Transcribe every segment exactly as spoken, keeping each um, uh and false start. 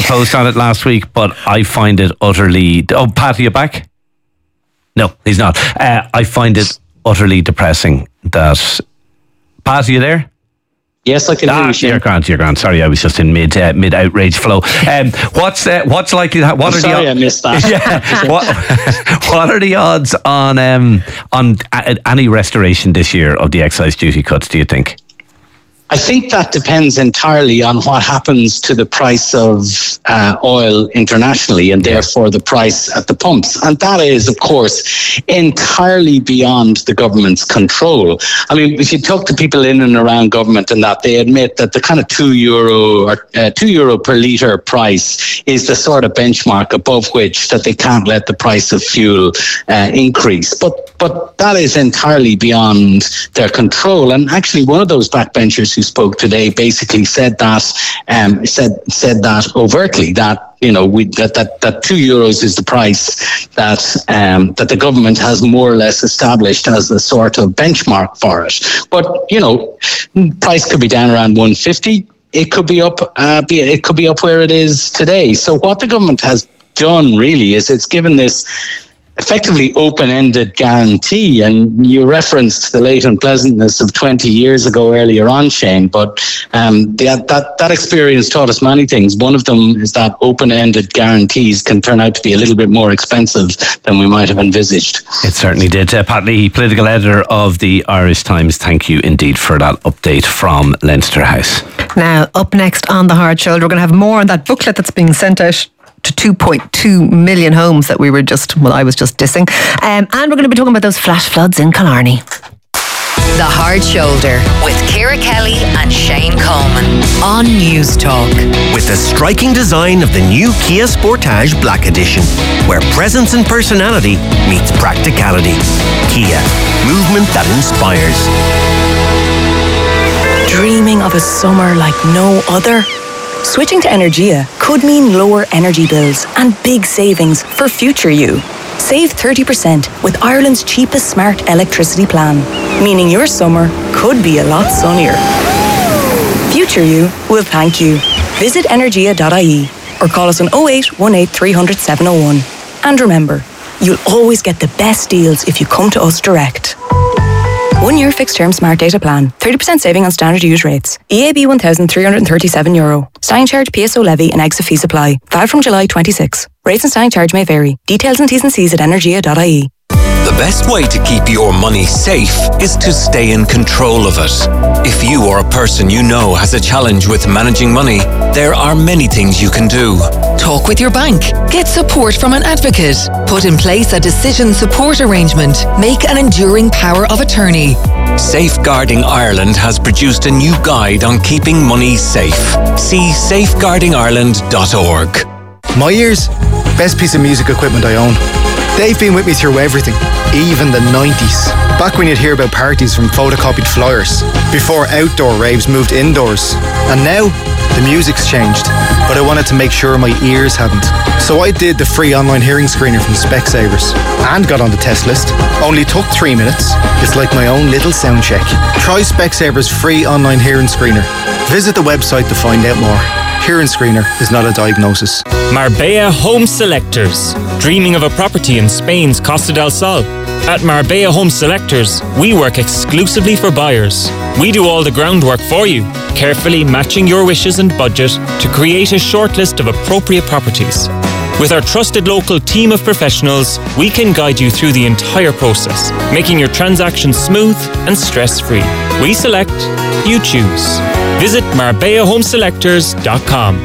post on it last week, but I find it utterly... Oh, Pat, are you back? No, he's not. Uh, I find it utterly depressing that... Pat, are you there? Yes, I can ah, hear you, Shane. You're grand, you're grand. Sorry, I was just in mid uh, mid outrage flow. Um, what's uh, what's likely? What I'm are sorry the? I missed that. Yeah, what, what are the odds on um, on uh, any restoration this year of the excise duty cuts? Do you think? I think that depends entirely on what happens to the price of uh, oil internationally and therefore the price at the pumps. And that is, of course, entirely beyond the government's control. I mean, if you talk to people in and around government and that, they admit that the kind of two euro or uh, two euro per litre price is the sort of benchmark above which that they can't let the price of fuel uh, increase. But but that is entirely beyond their control. And actually, one of those backbenchers who spoke today basically said that um, said said that overtly, that you know we that, that that two euros is the price that um, that the government has more or less established as the sort of benchmark for it. But you know, price could be down around one fifty. It could be up. Uh, be, it could be up where it is today. So what the government has done really is it's given this effectively open-ended guarantee, and you referenced the late unpleasantness of twenty years ago earlier on, Shane, but um, the, that, that experience taught us many things. One of them is that open-ended guarantees can turn out to be a little bit more expensive than we might have envisaged. It certainly did. Uh, Pat Leahy, political editor of the Irish Times, thank you indeed for that update from Leinster House. Now, up next on The Hard Shoulder, we're going to have more on that booklet that's being sent out to two point two million homes that we were just, well, I was just dissing. Um, and we're going to be talking about those flash floods in Killarney. The Hard Shoulder with Ciara Kelly and Shane Coleman on News Talk. With the striking design of the new Kia Sportage Black Edition, where presence and personality meets practicality. Kia, movement that inspires. Dreaming of a summer like no other? Switching to Energia could mean lower energy bills and big savings for future you. Save thirty percent with Ireland's cheapest smart electricity plan, meaning your summer could be a lot sunnier. Future you will thank you. Visit energia dot I E or call us on oh eight one eight three hundred seven oh one. And remember, you'll always get the best deals if you come to us direct. One year fixed term smart data plan. thirty percent saving on standard use rates. E A B one thousand three hundred thirty-seven euro. Standing charge, P S O levy and exit fees apply. Valid from July twenty-sixth. Rates and standing charge may vary. Details and T's and C's at energia dot I E. The best way to keep your money safe is to stay in control of it. If you or a person you know has a challenge with managing money, there are many things you can do. Talk with your bank. Get support from an advocate. Put in place a decision support arrangement. Make an enduring power of attorney. Safeguarding Ireland has produced a new guide on keeping money safe. See safeguarding ireland dot org. My ears, best piece of music equipment I own. They've been with me through everything, even the nineties. Back when you'd hear about parties from photocopied flyers, before outdoor raves moved indoors. And now, the music's changed, but I wanted to make sure my ears hadn't. So I did the free online hearing screener from Specsavers and got on the test list. Only took three minutes. It's like my own little sound check. Try Specsavers free online hearing screener. Visit the website to find out more. Hearing screener is not a diagnosis. Marbella Home Selectors. Dreaming of a property in Spain's Costa del Sol? At Marbella Home Selectors, we work exclusively for buyers. We do all the groundwork for you, carefully matching your wishes and budget to create a shortlist of appropriate properties. With our trusted local team of professionals, we can guide you through the entire process, making your transaction smooth and stress-free. We select, you choose. Visit marbella home selectors dot com.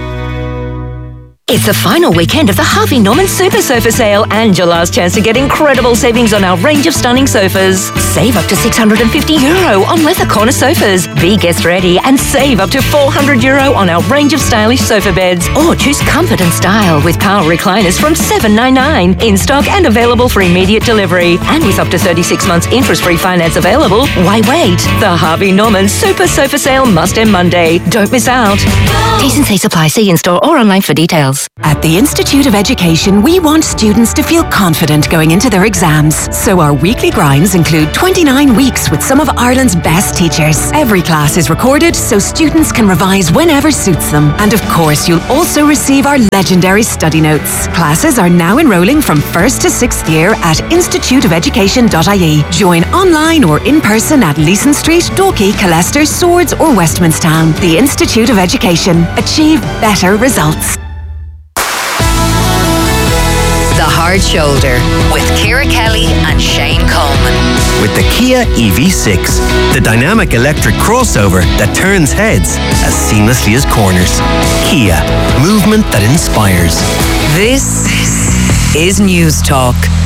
It's the final weekend of the Harvey Norman Super Sofa Sale and your last chance to get incredible savings on our range of stunning sofas. Save up to six hundred fifty euro on leather corner sofas. Be guest ready and save up to four hundred euro on our range of stylish sofa beds. Or choose comfort and style with power recliners from seven ninety-nine. In stock and available for immediate delivery. And with up to thirty-six months interest-free finance available, why wait? The Harvey Norman Super Sofa Sale must end Monday. Don't miss out. T's and C's apply. See in store or online for details. details. At the Institute of Education, we want students to feel confident going into their exams. So our weekly grinds include twenty-nine weeks with some of Ireland's best teachers. Every class is recorded so students can revise whenever suits them. And of course, you'll also receive our legendary study notes. Classes are now enrolling from first to sixth year at institute of education dot I E. Join online or in person at Leeson Street, Dalkey, Colester, Swords or Westminstown. The Institute of Education. Achieve better results. The Hard Shoulder with Ciara Kelly and Shane Coleman. With the Kia E V six, the dynamic electric crossover that turns heads as seamlessly as corners. Kia, movement that inspires. This is News Talk.